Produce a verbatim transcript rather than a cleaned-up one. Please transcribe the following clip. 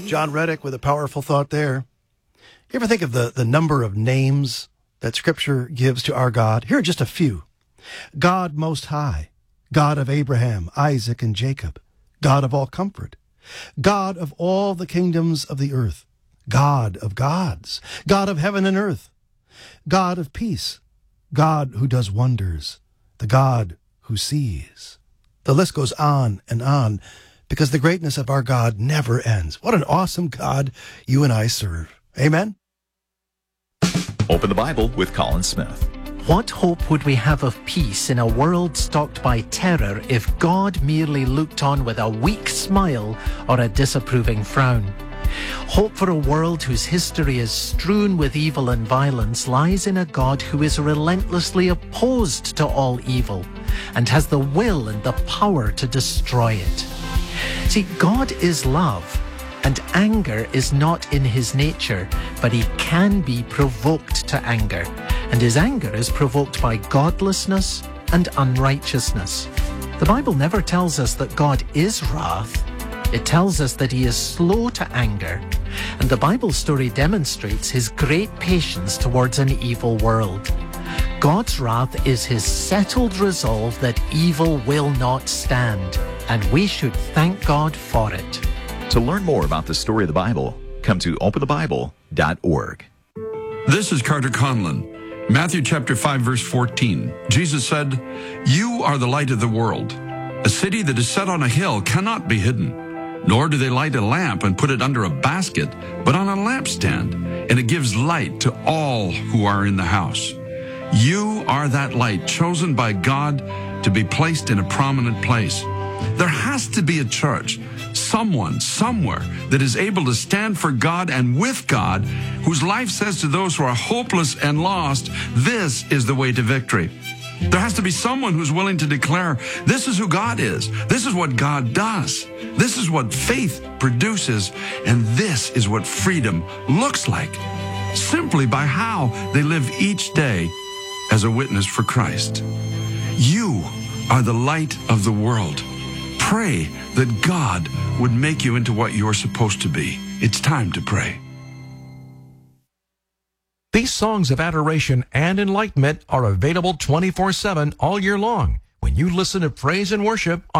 John Reddick with a powerful thought there. You ever think of the, the number of names that Scripture gives to our God? Here are just a few. God Most High, God of Abraham, Isaac, and Jacob, God of all comfort, God of all the kingdoms of the earth, God of gods, God of heaven and earth, God of peace, God who does wonders, the God who sees. The list goes on and on because the greatness of our God never ends. What an awesome God you and I serve. Amen? Open the Bible with Colin Smith. What hope would we have of peace in a world stalked by terror if God merely looked on with a weak smile or a disapproving frown? Hope for a world whose history is strewn with evil and violence lies in a God who is relentlessly opposed to all evil and has the will and the power to destroy it. See, God is love, and anger is not in his nature, but he can be provoked to anger, and his anger is provoked by godlessness and unrighteousness. The Bible never tells us that God is wrath. It tells us that he is slow to anger, and the Bible story demonstrates his great patience towards an evil world. God's wrath is his settled resolve that evil will not stand, and we should thank God for it. To learn more about the story of the Bible, come to open the bible dot org. This is Carter Conlon. Matthew chapter five, verse fourteen. Jesus said, "You are the light of the world. A city that is set on a hill cannot be hidden. Nor do they light a lamp and put it under a basket, but on a lampstand, and it gives light to all who are in the house." You are that light chosen by God to be placed in a prominent place. There has to be a church, someone, somewhere, that is able to stand for God and with God, whose life says to those who are hopeless and lost, this is the way to victory. There has to be someone who's willing to declare, this is who God is. This is what God does. This is what faith produces. And this is what freedom looks like, simply by how they live each day as a witness for Christ. You are the light of the world. Pray that God would make you into what you're supposed to be. It's time to pray. These songs of adoration and enlightenment are available twenty-four seven all year long when you listen to praise and worship on